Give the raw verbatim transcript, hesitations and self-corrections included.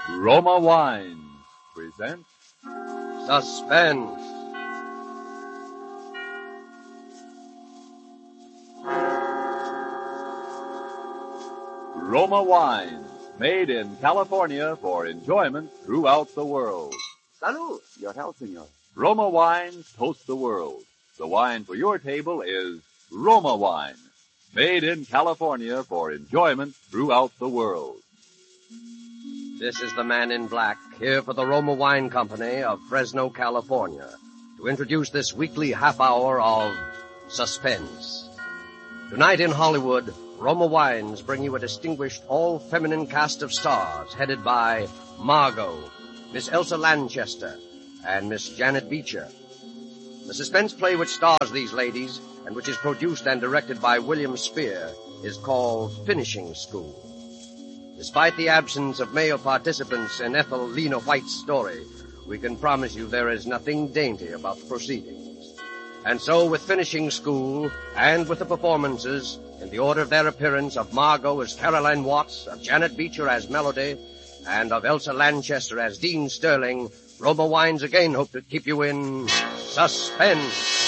Roma Wines presents Suspense. Roma Wines, made in California for enjoyment throughout the world. Salud. Your health, senor. Roma Wines toast the world. The wine for your table is Roma Wine, made in California for enjoyment throughout the world. This is the man in black, here for the Roma Wine Company of Fresno, California, to introduce this weekly half hour of Suspense. Tonight in Hollywood, Roma Wines bring you a distinguished all-feminine cast of stars headed by Margot, Miss Elsa Lanchester, and Miss Janet Beecher. The suspense play which stars these ladies, and which is produced and directed by William Spear, is called Finishing School. Despite the absence of male participants in Ethel Lena White's story, we can promise you there is nothing dainty about the proceedings. And so, with Finishing School, and with the performances, in the order of their appearance, of Margot as Caroline Watts, of Janet Beecher as Melody, and of Elsa Lanchester as Dean Sterling, Roma Wines again hope to keep you in suspense.